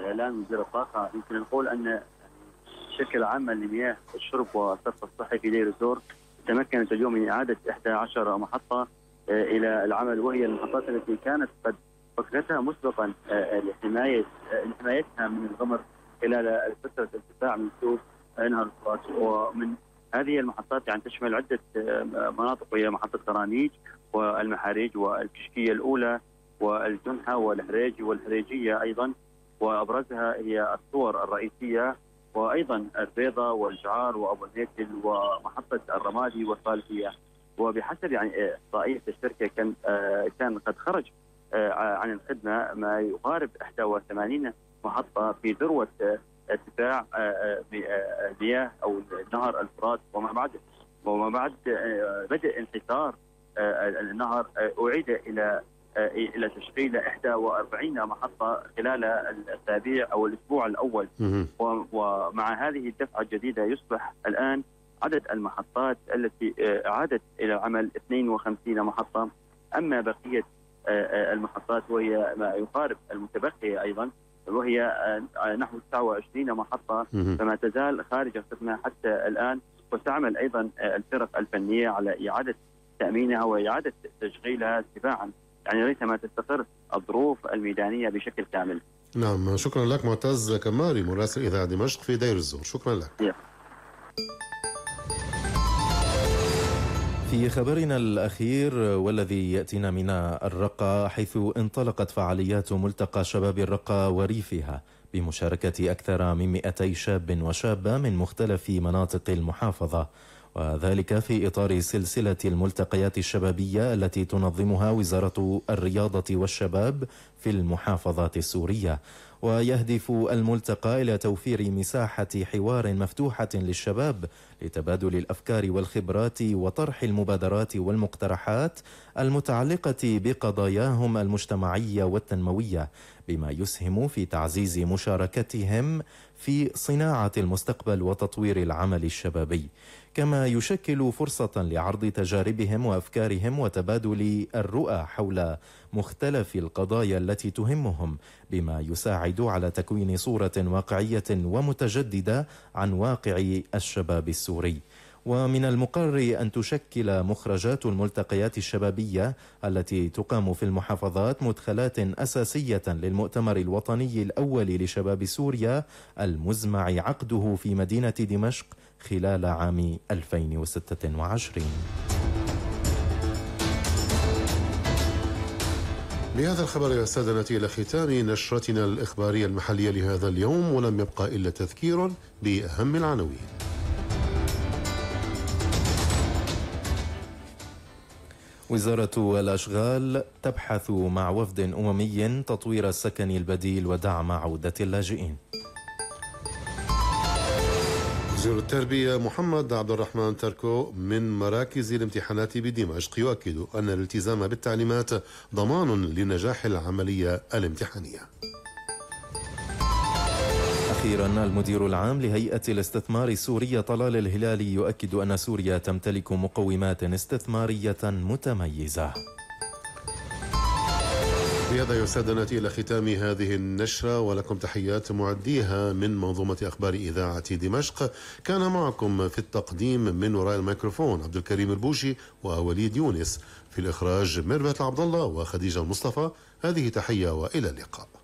الإعلان من وزير الطاقة، يمكن نقول أن الشركة العامة لمياه الشرب والصرف الصحي في دير الزور تمكنت اليوم من إعادة 11 محطة إلى العمل، وهي المحطات التي كانت قد فكرتها مسبقا لحمايتها من الغمر خلال فترة ارتفاع منسوب نهر الفرات. ومن هذه المحطات يعني تشمل عدة مناطق، وهي محطة قرانيج والمحاريج والكشكية الأولى والجنحة والحريج والحريجية أيضا، وأبرزها هي الصور الرئيسية، وأيضا البيضة والجعار وأبو الهيكل ومحطة الرمادي والصالحية. وبحسب يعني إحصائية الشركة كان قد خرج عن الخدمة ما يقارب 81 محطة في ذروة ارتفاع مياه أو نهر الفرات، وما بعد بدء انحسار النهر أعيد إلى تشغيل 41 محطة خلال الأسابيع أو الأسبوع الأول. ومع هذه الدفعة الجديدة يصبح الآن عدد المحطات التي عادت إلى العمل 52 محطة. أما بقية المحطات وهي ما يقارب المتبقية أيضا، وهي نحو 29 محطة، فما تزال خارج الخدمة حتى الآن. وتعمل أيضا الفرق الفنية على إعادة تأمينها وإعادة تشغيلها تباعا، يعني ريثما تستقر الظروف الميدانية بشكل كامل. نعم، شكرا لك معتز كماري مراسل إذاعة دمشق في دير الزور، شكرا لك. في خبرنا الأخير والذي يأتينا من الرقة، حيث انطلقت فعاليات ملتقى شباب الرقة وريفها بمشاركة أكثر من 200 شاب وشابة من مختلف مناطق المحافظة، وذلك في إطار سلسلة الملتقيات الشبابية التي تنظمها وزارة الرياضة والشباب في المحافظات السورية. ويهدف الملتقى إلى توفير مساحة حوار مفتوحة للشباب لتبادل الأفكار والخبرات وطرح المبادرات والمقترحات المتعلقة بقضاياهم المجتمعية والتنموية، بما يسهم في تعزيز مشاركتهم في صناعة المستقبل وتطوير العمل الشبابي، كما يشكل فرصة لعرض تجاربهم وأفكارهم وتبادل الرؤى حول مختلف القضايا التي تهمهم، بما يساعد على تكوين صورة واقعية ومتجددة عن واقع الشباب السوري. ومن المقرر أن تشكل مخرجات الملتقيات الشبابية التي تقام في المحافظات مدخلات أساسية للمؤتمر الوطني الأول لشباب سوريا المزمع عقده في مدينة دمشق خلال عام 2026. بهذا الخبر يا سادة نأتي إلى ختام نشرتنا الإخبارية المحلية لهذا اليوم، ولم يبقى إلا تذكير بأهم العناوين. وزارة الأشغال تبحث مع وفد أممي تطوير السكن البديل ودعم عودة اللاجئين. وزير التربية محمد عبد الرحمن تركو من مراكز الامتحانات بدمشق يؤكد أن الالتزام بالتعليمات ضمان لنجاح العملية الامتحانية. أخيرا، المدير العام لهيئة الاستثمار السورية طلال الهلالي يؤكد أن سوريا تمتلك مقومات استثمارية متميزة. بهذا يسعد نأتي إلى ختام هذه النشرة، ولكم تحيات معديها من منظومة أخبار إذاعة دمشق. كان معكم في التقديم من وراء الميكروفون عبد الكريم البوشي ووليد يونس، في الإخراج ميرفت عبد الله وخديجة المصطفى. هذه تحية وإلى اللقاء.